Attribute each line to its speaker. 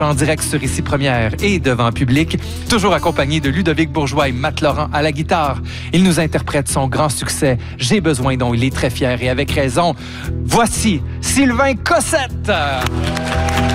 Speaker 1: en direct sur Ici Première et devant public, toujours accompagné de Ludovic Bourgeois et Matt Laurent à la guitare. Il nous interprète son grand succès « J'ai besoin » dont il est très fier et avec raison. Voici Sylvain Cossette!